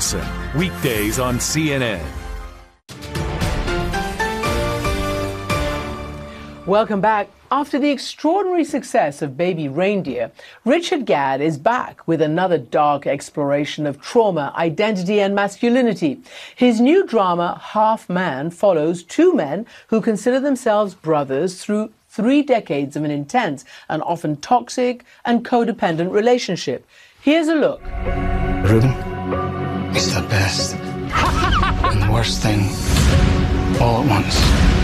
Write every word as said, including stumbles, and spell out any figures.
Nicholson, weekdays on C N N. Welcome back. After the extraordinary success of Baby Reindeer, Richard Gadd is back with another dark exploration of trauma, identity and masculinity. His new drama, Half Man, follows two men who consider themselves brothers through three decades of an intense and often toxic and codependent relationship. Here's a look. Reuben, he's the best and the worst thing all at once.